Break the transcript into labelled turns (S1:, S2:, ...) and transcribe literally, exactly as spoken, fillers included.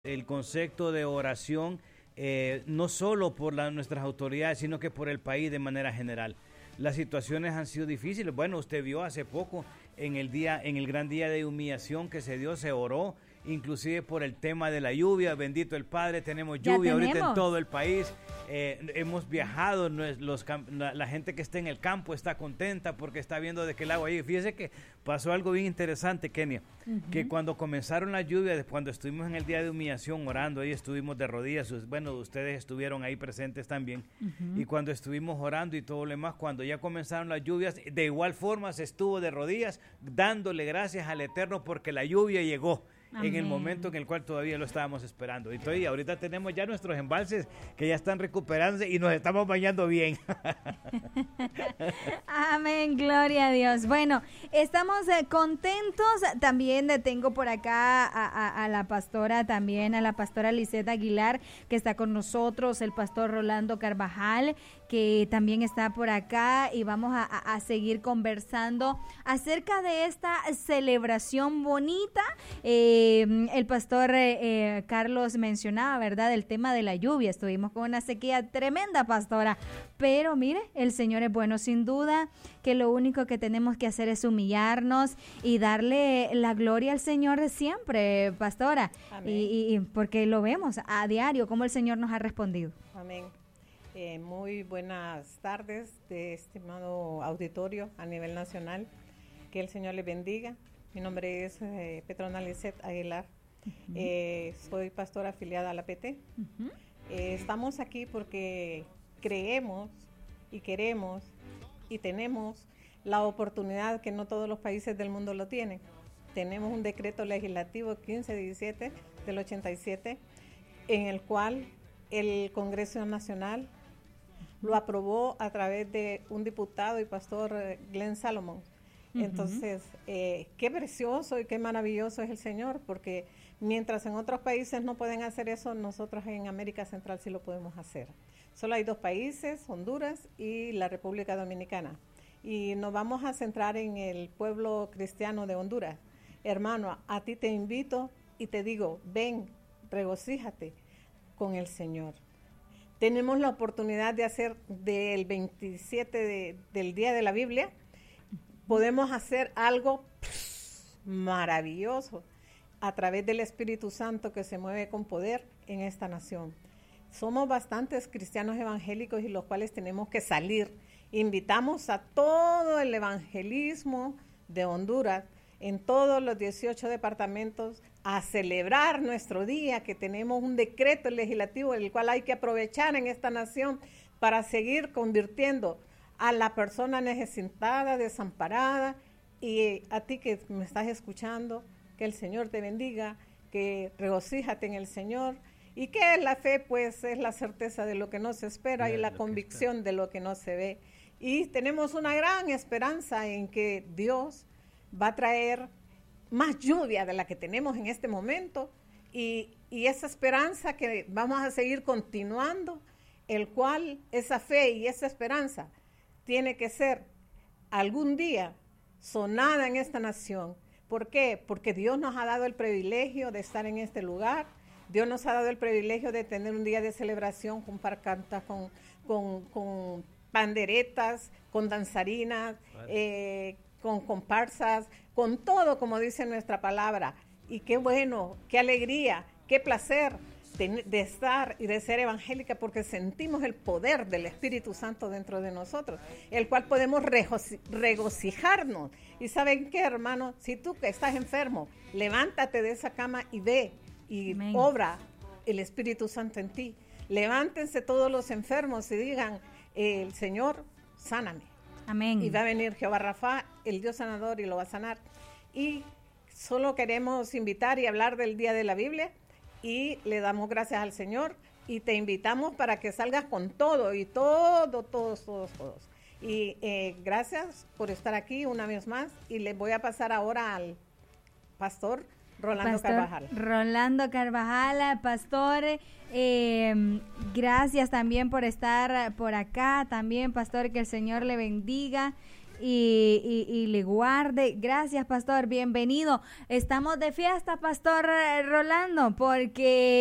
S1: el concepto de oración, eh, no solo por la, nuestras autoridades, sino que por el país de manera general. Las situaciones han sido difíciles. Bueno, usted vio hace poco en el día, en el gran día de humillación que se dio, se oró, inclusive por el tema de la lluvia. Bendito el Padre, tenemos lluvia ahorita en todo el país. Eh, hemos viajado, los, la, la gente que está en el campo está contenta porque está viendo de qué lado hay. Fíjese que pasó algo bien interesante, Kenia, uh-huh. que cuando comenzaron las lluvias, cuando estuvimos en el día de humillación orando, ahí estuvimos de rodillas, bueno, ustedes estuvieron ahí presentes también, uh-huh. y cuando estuvimos orando y todo lo demás, cuando ya comenzaron las lluvias, de igual forma se estuvo de rodillas dándole gracias al Eterno porque la lluvia llegó. Amén. En el momento en el cual todavía lo estábamos esperando. Y todavía, ahorita tenemos ya nuestros embalses que ya están recuperándose y nos estamos bañando bien.
S2: Amén, gloria a Dios. Bueno, estamos eh, contentos. También eh, tengo por acá a, a, a la pastora, también a la pastora Lisette Aguilar, que está con nosotros, el pastor Rolando Carvajal, que también está por acá, y vamos a, a, a seguir conversando acerca de esta celebración bonita. Eh, el pastor eh, eh, Carlos mencionaba, ¿verdad?, el tema de la lluvia. Estuvimos con una sequía tremenda, pastora, pero mire, el Señor es bueno. Sin duda que lo único que tenemos que hacer es humillarnos y darle la gloria al Señor siempre, pastora. Amén. Y, y porque lo vemos a diario, cómo el Señor nos ha respondido.
S3: Amén. Eh, muy buenas tardes, de estimado auditorio a nivel nacional. Que el Señor les bendiga. Mi nombre es eh, Petrona Lisette Aguilar. Uh-huh. Eh, soy pastora afiliada a la P T. Uh-huh. Eh, estamos aquí porque creemos y queremos y tenemos la oportunidad que no todos los países del mundo lo tienen. Tenemos un decreto legislativo quince diecisiete del ochenta y siete en el cual el Congreso Nacional lo aprobó a través de un diputado y pastor, Glenn Salomon. Uh-huh. Entonces, eh, qué precioso y qué maravilloso es el Señor, porque mientras en otros países no pueden hacer eso, nosotros en América Central sí lo podemos hacer. Solo hay dos países, Honduras y la República Dominicana. Y nos vamos a centrar en el pueblo cristiano de Honduras. Hermano, a ti te invito y te digo, ven, regocíjate con el Señor. Tenemos la oportunidad de hacer del veintisiete de, del Día de la Biblia, podemos hacer algo pff, maravilloso a través del Espíritu Santo que se mueve con poder en esta nación. Somos bastantes cristianos evangélicos y los cuales tenemos que salir. Invitamos a todo el evangelismo de Honduras en todos los dieciocho departamentos a celebrar nuestro día, que tenemos un decreto legislativo el cual hay que aprovechar en esta nación para seguir convirtiendo a la persona necesitada, desamparada. Y a ti que me estás escuchando, que el Señor te bendiga, que regocíjate en el Señor, y que la fe pues es la certeza de lo que no se espera y la convicción de lo que no se ve. Y tenemos una gran esperanza en que Dios va a traer más lluvia de la que tenemos en este momento, y, y esa esperanza que vamos a seguir continuando, el cual esa fe y esa esperanza tiene que ser algún día sonada en esta nación. ¿Por qué? Porque Dios nos ha dado el privilegio de estar en este lugar. Dios nos ha dado el privilegio de tener un día de celebración con parcantas, con, con, con panderetas, con danzarinas, eh, con comparsas, con todo, como dice nuestra palabra. Y qué bueno, qué alegría, qué placer de, de estar y de ser evangélica, porque sentimos el poder del Espíritu Santo dentro de nosotros, el cual podemos regocijarnos. Y ¿saben qué, hermano? Si tú que estás enfermo, levántate de esa cama y ve y Amén. Obra el Espíritu Santo en ti. Levántense todos los enfermos y digan, el Señor, sáname.
S2: Amén.
S3: Y va a venir Jehová Rafa, el Dios sanador, y lo va a sanar. Y solo queremos invitar y hablar del Día de la Biblia, y le damos gracias al Señor, y te invitamos para que salgas con todo, y todo, todos, todos, todos. Y eh, gracias por estar aquí una vez más, y les voy a pasar ahora al pastor Rolando
S2: Pastor
S3: Carvajal.
S2: Rolando Carvajal, pastor, eh, gracias también por estar por acá, también, pastor, que el Señor le bendiga. y, y, y le guarde. Gracias, pastor, bienvenido. Estamos de fiesta, pastor Rolando, porque